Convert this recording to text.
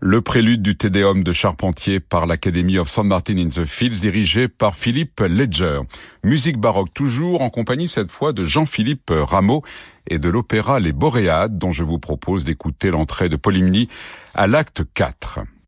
Le prélude du Te Deum de Charpentier par l'Academy of St. Martin in the Fields, dirigé par Philippe Ledger. Musique baroque toujours, en compagnie cette fois de Jean-Philippe Rameau et de l'opéra Les Boréades, dont je vous propose d'écouter l'entrée de Polymnie à l'acte 4.